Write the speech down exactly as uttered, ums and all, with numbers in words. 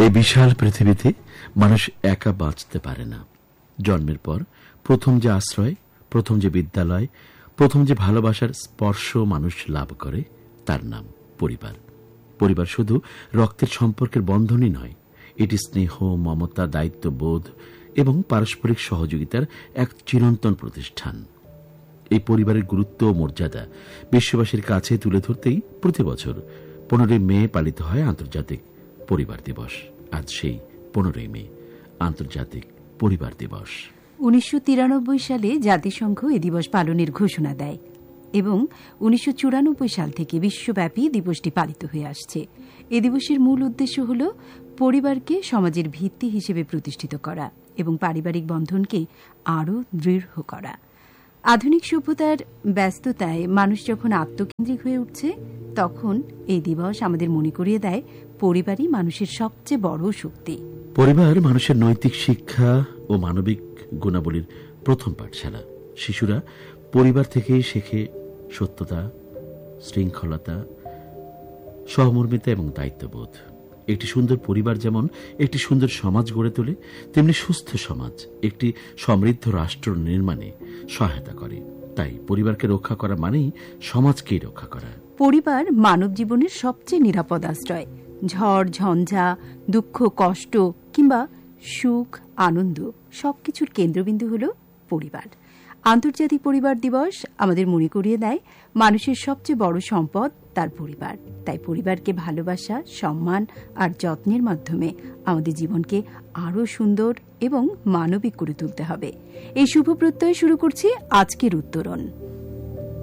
এই বিশাল পৃথিবীতে মানুষ একা বাঁচতে পারে না। জন্মের পর প্রথম যে আশ্রয়, প্রথম যে বিদ্যালয়, প্রথম যে ভালোবাসার স্পর্শ মানুষ লাভ করে তার নাম পরিবার। পরিবার শুধু রক্তের সম্পর্কের বন্ধনই নয়, এটি স্নেহ, মমতা, দায়িত্ববোধ এবং পারস্পরিক সহযোগিতার এক চিরন্তন প্রতিষ্ঠান। এই পরিবারের গুরুত্ব ও মর্যাদা বিশ্ববাসীর কাছে তুলে ধরতেই প্রতি বছর পনেরোই মে পালিত হয় আন্তর্জাতিক পরিবার দিবস। আজ সেই পনেরোই মে, আন্তর্জাতিক পরিবার দিবস। উনিশশো তিরানব্বই সালে জাতিসংঘ এ দিবস পালনের ঘোষণা দেয় এবং উনিশশো চুরানব্বই সাল থেকে বিশ্বব্যাপী দিবসটি পালিত হয়ে আসছে। এ দিবসের মূল উদ্দেশ্য হল পরিবারকে সমাজের ভিত্তি হিসেবে প্রতিষ্ঠিত করা এবং পারিবারিক বন্ধনকে আরও দৃঢ় করা। আধুনিক সভ্যতার ব্যস্ততায় মানুষ যখন আত্মকেন্দ্রিক হয়ে উঠছে, তখন এই দিবস আমাদের মনে করিয়ে দেয় পরিবারই মানুষের সবচেয়ে বড় শক্তি। পরিবার মানুষের নৈতিক শিক্ষা ও মানবিক গুণাবলীর প্রথম পাঠশালা। শিশুরা পরিবার থেকেই শেখে সত্যতা, শৃঙ্খলতা, সহমর্মিতা এবং দায়িত্ববোধ। একটি সুন্দর পরিবার যেমন একটি সুন্দর সমাজ গড়ে তোলে, তেমনি সুস্থ সমাজ একটি সমৃদ্ধ রাষ্ট্র নির্মাণে সহায়তা করে। তাই পরিবারকে রক্ষা করা মানেই সমাজকেই রক্ষা করা। পরিবার মানব জীবনের সবচেয়ে নিরাপদ আশ্রয়। ঝড় ঝঞ্ঝা, দুঃখ কষ্ট কিংবা সুখ আনন্দ সবকিছুর কেন্দ্রবিন্দু হল পরিবার। আন্তর্জাতিক পরিবার দিবস আমাদের মনে করিয়ে দেয় মানুষের সবচেয়ে বড় সম্পদ তার পরিবার। তাই পরিবারকে ভালোবাসা, সম্মান আর যত্নের মাধ্যমে আমাদের জীবনকে আরও সুন্দর এবং মানবিক করে তুলতে হবে। এই শুভ প্রত্যয় শুরু করছি আজকের উত্তরণ।